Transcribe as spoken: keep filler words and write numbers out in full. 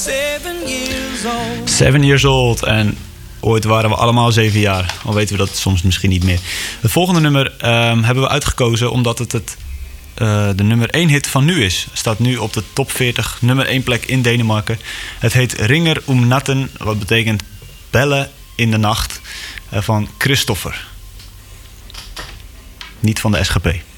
Seven years old. En ooit waren we allemaal zeven jaar. Al weten we dat soms misschien niet meer. Het volgende nummer um, hebben we uitgekozen omdat het, het uh, de nummer één hit van nu is. Staat nu op de top veertig, nummer één plek in Denemarken. Het heet Ringer om Natten, wat betekent bellen in de nacht, uh, van Christoffer. Niet van de S G P.